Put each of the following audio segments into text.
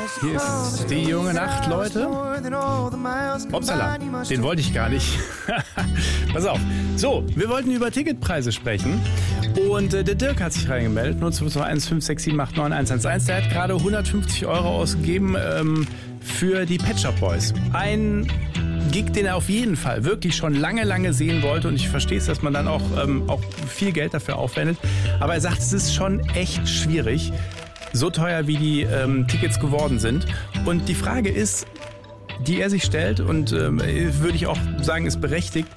Hier ist die junge Nacht, Leute. Upsala, den wollte ich gar nicht. Pass auf. So, wir wollten über Ticketpreise sprechen. Und der Dirk hat sich reingemeldet. 0221567899111. Der hat gerade 150 € ausgegeben für die Pet Shop Boys. Ein Gig, den er auf jeden Fall wirklich schon lange sehen wollte. Und ich verstehe es, dass man dann auch viel Geld dafür aufwendet. Aber er sagt, es ist schon echt schwierig. So teuer, wie die Tickets geworden sind. Und die Frage ist, die er sich stellt, und würde ich auch sagen, ist berechtigt,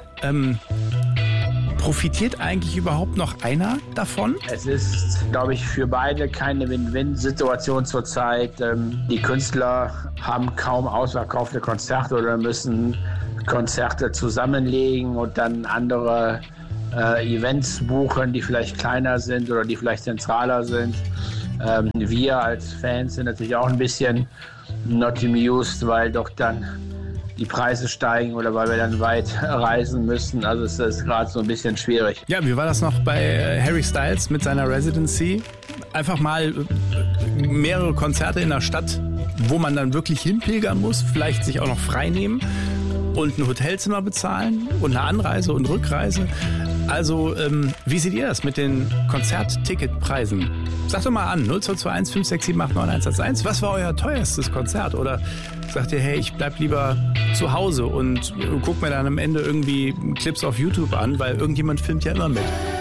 profitiert eigentlich überhaupt noch einer davon? Es ist, glaube ich, für beide keine Win-Win-Situation zurzeit. Die Künstler haben kaum ausverkaufte Konzerte oder müssen Konzerte zusammenlegen und dann andere Events buchen, die vielleicht kleiner sind oder die vielleicht zentraler sind. Wir als Fans sind natürlich auch ein bisschen not amused, weil doch dann die Preise steigen oder weil wir dann weit reisen müssen. Also es ist gerade so ein bisschen schwierig. Ja, wie war das noch bei Harry Styles mit seiner Residency? Einfach mal mehrere Konzerte in der Stadt, wo man dann wirklich hinpilgern muss, vielleicht sich auch noch frei nehmen und ein Hotelzimmer bezahlen und eine Anreise und Rückreise. Also, wie seht ihr das mit den Konzertticketpreisen? Sagt doch mal an, 0221567899111. Was war euer teuerstes Konzert? Oder sagt ihr, hey, ich bleib lieber zu Hause und guck mir dann am Ende irgendwie Clips auf YouTube an, weil irgendjemand filmt ja immer mit.